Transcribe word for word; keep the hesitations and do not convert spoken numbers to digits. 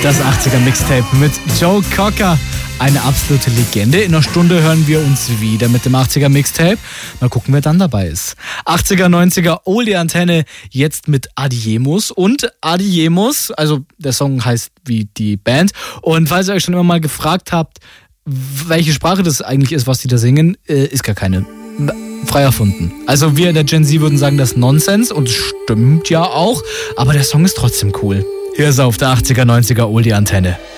Das achtziger Mixtape mit Joe Cocker. Eine absolute Legende. In einer Stunde hören wir uns wieder mit dem achtziger Mixtape. Mal gucken, wer dann dabei ist. achtziger, neunziger Oldie Antenne, jetzt mit Adiemus. Und Adiemus, also der Song heißt wie die Band. Und falls ihr euch schon immer mal gefragt habt, welche Sprache das eigentlich ist, was die da singen, ist gar keine. Frei erfunden. Also wir in der Gen Z würden sagen, das ist Nonsens und stimmt ja auch, aber der Song ist trotzdem cool. Hier ist er auf der achtziger, neunziger Oldie Antenne.